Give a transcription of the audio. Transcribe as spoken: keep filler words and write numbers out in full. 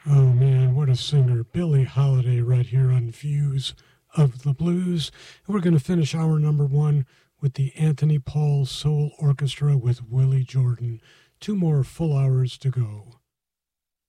Oh man, what a singer. Billie Holiday right here on Views of the Blues. And we're going to finish hour number one with the Anthony Paul Soul Orchestra with Willie Jordan. Two more full hours to go.